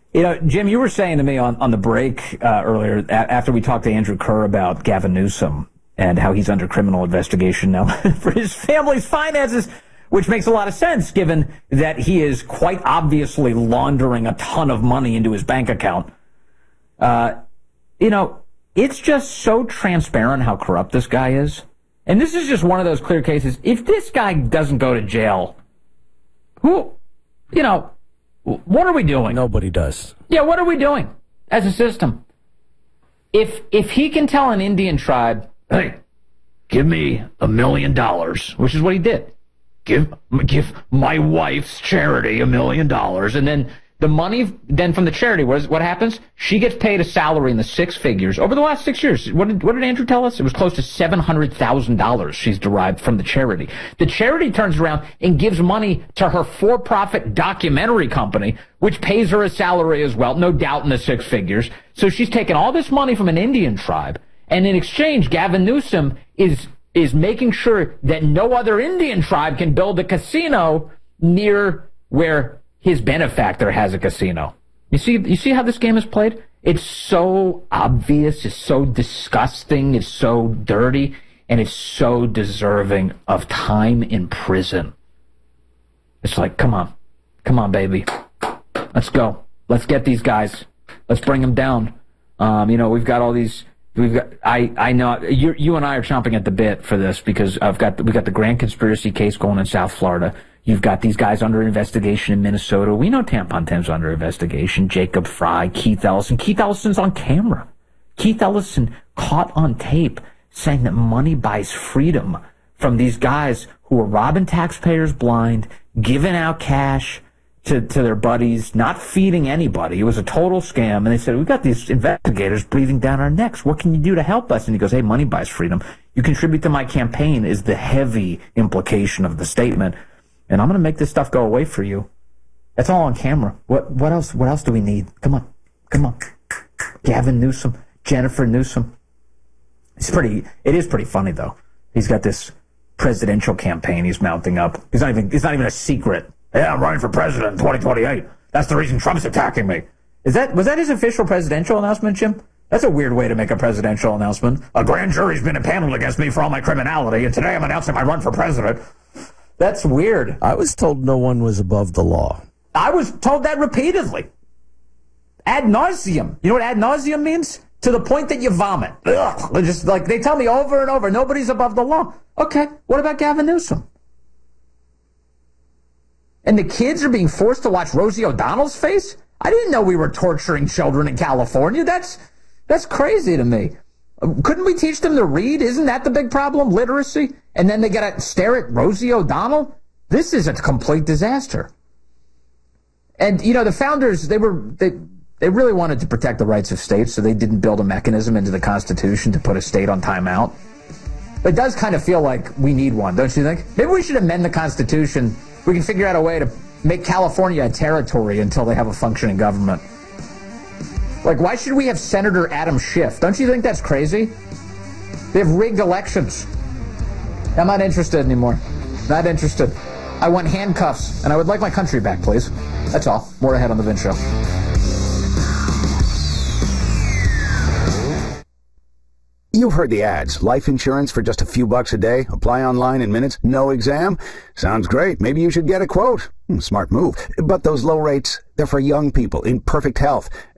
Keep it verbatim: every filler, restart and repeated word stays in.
You know, Jim, you were saying to me on, on the break uh, earlier, a- after we talked to Andrew Kerr about Gavin Newsom and how he's under criminal investigation now for his family's finances, which makes a lot of sense given that he is quite obviously laundering a ton of money into his bank account. Uh, you know, it's just so transparent how corrupt this guy is. And this is just one of those clear cases. If this guy doesn't go to jail, who, you know, what are we doing? Nobody does. Yeah, what are we doing as a system? If if he can tell an Indian tribe, hey, give me a million dollars, which is what he did. Give give my wife's charity a million dollars, and then the money then from the charity, what, is, what happens? She gets paid a salary in the six figures over the last six years. What did what did Andrew tell us? It was close to seven hundred thousand dollars she's derived from the charity. The charity turns around and gives money to her for-profit documentary company, which pays her a salary as well, no doubt in the six figures. So she's taken all this money from an Indian tribe, and in exchange, Gavin Newsom is is making sure that no other Indian tribe can build a casino near where his benefactor has a casino. You see, you see how this game is played? It's so obvious, it's so disgusting, it's so dirty, and it's so deserving of time in prison. It's like, come on, come on, baby, let's go, let's get these guys, let's bring them down. Um, you know, we've got all these. We've got. I. I know you. You and I are chomping at the bit for this because I've got. We got the grand conspiracy case going in South Florida. You've got these guys under investigation in Minnesota. We know Tampon Tim's under investigation. Jacob Fry, Keith Ellison. Keith Ellison's on camera. Keith Ellison caught on tape saying that money buys freedom from these guys who are robbing taxpayers blind, giving out cash to, to their buddies, not feeding anybody. It was a total scam. And they said, we've got these investigators breathing down our necks. What can you do to help us? And he goes, hey, money buys freedom. You contribute to my campaign is the heavy implication of the statement. And I'm going to make this stuff go away for you. That's all on camera. What what else What else do we need? Come on. Come on. Gavin Newsom, Jennifer Newsom. It's pretty, it is pretty funny, though. He's got this presidential campaign he's mounting up. It's not even, it's not even a secret. Yeah, I'm running for president in twenty twenty-eight. That's the reason Trump's attacking me. Is that, was that his official presidential announcement, Jim? That's a weird way to make a presidential announcement. A grand jury's been impaneled against me for all my criminality, and today I'm announcing my run for president. That's weird. I was told no one was above the law. I was told that repeatedly. Ad nauseum. You know what ad nauseum means? To the point that you vomit. Ugh. Just like they tell me over and over, nobody's above the law. Okay, what about Gavin Newsom? And the kids are being forced to watch Rosie O'Donnell's face? I didn't know we were torturing children in California. That's that's crazy to me. Couldn't we teach them to read? Isn't that the big problem? Literacy? And then they got to stare at Rosie O'Donnell? This is a complete disaster. And, you know, the founders, they were, they, they really wanted to protect the rights of states, so they didn't build a mechanism into the Constitution to put a state on timeout. But it does kind of feel like we need one, don't you think? Maybe we should amend the Constitution. We can figure out a way to make California a territory until they have a functioning government. Like, why should we have Senator Adam Schiff? Don't you think that's crazy? They have rigged elections. I'm not interested anymore. Not interested. I want handcuffs, and I would like my country back, please. That's all. More ahead on The Vince Show. You've heard the ads. Life insurance for just a few bucks a day. Apply online in minutes. No exam. Sounds great. Maybe you should get a quote. Hmm, smart move. But those low rates, they're for young people in perfect health.